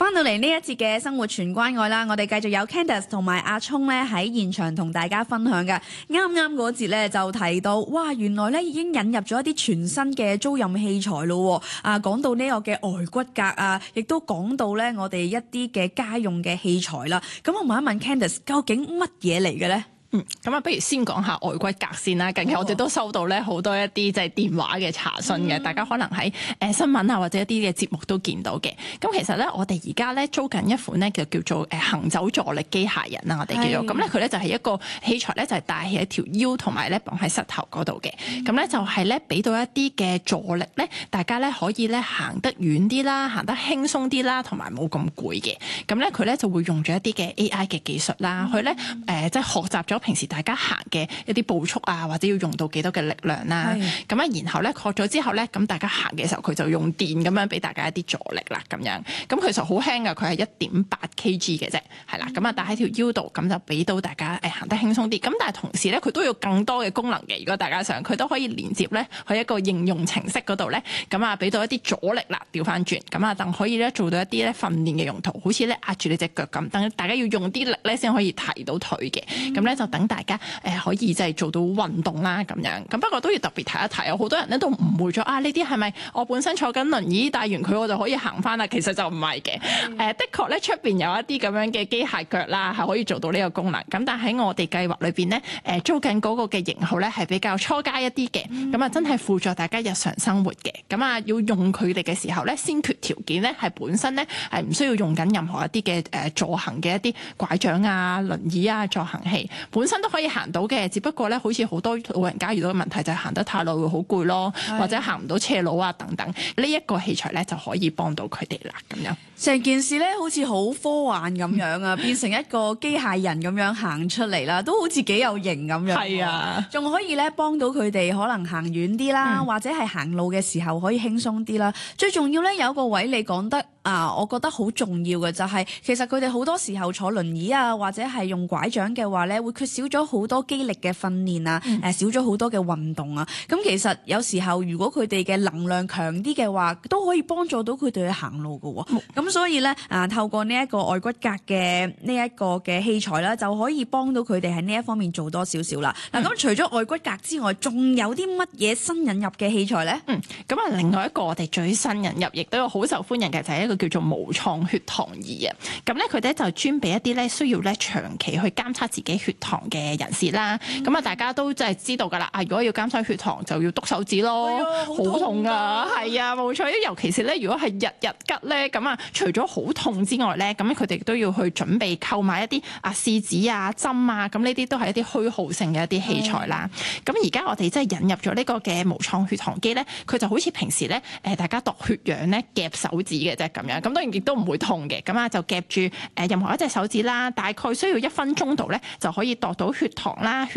翻到嚟呢一節嘅生活全關愛啦，我哋繼續有 Candice 同埋阿聰咧喺現場同大家分享嘅。啱啱嗰節咧就提到，哇，原來咧已經引入咗一啲全新嘅租賃器材咯。講到呢個嘅外骨骼啊，亦都講到咧我哋一啲嘅家用嘅器材啦。咁我問一問 Candice，究竟乜嘢嚟嘅咧？ 咁啊，不如先講下外骨骼先啦。近期我哋都收到咧好多一啲即係電話嘅查詢嘅，大家可能喺新聞啊或者一啲嘅節目都見到嘅。咁其實咧，我哋而家咧租緊一款咧就叫做行走助力機械人啦，我哋叫做。咁咧佢咧就係一個器材咧，就係戴喺條腰同埋咧綁喺膝頭嗰度嘅。咁咧就係咧俾到一啲嘅助力咧，大家咧可以咧行得遠啲啦，行得輕鬆啲啦，同埋冇咁攰嘅。咁咧佢咧就會用咗一啲嘅 AI 嘅技術啦，佢咧即係學習咗平時大家行嘅一啲步速啊，或者要用到幾多嘅力量啦。咁啊，然後咧學咗之後咧，咁大家行嘅時候佢就用電咁樣俾大家一啲助力啦，咁樣。咁其實好輕噶，佢係1.8 kg 嘅啫，係啦。咁啊，戴喺條腰度，咁就俾到大家行得輕鬆啲。咁但係同時咧，佢都有更多嘅功能嘅。如果大家想，佢都可以連接咧去一個應用程式嗰度咧，咁啊俾到一啲阻力啦，調翻轉。咁啊，等可以咧做到一啲咧訓練嘅用途，好似咧壓住你隻腳咁，等大家要用啲力咧先可以提到腿嘅。咁咧就等大家可以即係做到運動啦咁樣。咁不過都要特別提一提，有好多人咧都誤會咗呢啲係咪我本身坐緊輪椅戴完佢我就可以行翻啦？其實就唔係嘅。的確咧出邊有一啲咁樣嘅機械腳啦，係可以做到呢個功能。咁但喺我哋計劃裏邊咧，租緊嗰個嘅型號咧係比較初階一啲嘅。咁啊真係輔助大家日常生活嘅。咁啊要用佢哋嘅時候咧，先決條件咧係本身咧係唔需要用緊任何一啲嘅助行嘅一啲拐杖啊、輪椅啊、助行器，本身都可以行到嘅。只不過咧，好似好多老人家遇到嘅問題就係行得太耐會好攰咯，或者行唔到斜路啊等等。呢一個器材咧就可以幫到佢哋啦，咁樣。 成件事咧好似好科幻咁樣啊，變成一個機械人咁樣行出嚟啦，都好似幾有型咁樣。 係啊， 仲可以咧幫到佢哋可能行遠啲啦，或者係行路嘅時候可以輕鬆啲啦。最重要咧有一個位你講得我覺得好重要嘅就係，其實佢哋好多時候坐輪椅啊，或者係用拐杖嘅話咧，會缺少咗好多肌力嘅訓練啊，少咗好多嘅運動啊。咁其實有時候如果佢哋嘅能量強啲嘅話，都可以幫助到佢哋去行路㗎喎。咁所以咧透過呢一個外骨骼嘅呢一個嘅器材啦，就可以幫到佢哋喺呢一方面做多少少啦。嗱，咁除咗外骨骼之外，仲有啲乜嘢新引入嘅器材咧？ 咁啊，另外一個我哋最新引入，亦都有好受歡迎嘅，就係一個叫做無創血糖儀啊。咁咧，佢哋就專俾一啲咧需要咧長期去監測自己血糖嘅人士啦。咁啊，大家都真係知道㗎啦。如果要監測血糖，就要篤手指咯，好痛㗎。係啊，冇錯。尤其是咧，如果係日日吉咧，咁啊，除咗好痛之外咧，咁佢哋都要去準備購買一啲試紙啊、針啊，咁呢啲都係一啲虛耗性嘅一啲器材啦。咁而家我哋即係引入咗呢個嘅無創血糖機咧，佢就好似平時咧大家度血氧咧夾手指嘅啫咁樣。咁當然亦都唔會痛嘅。咁啊就夾住任何一隻手指啦，大概需要1分鐘度咧就可以度到血糖啦、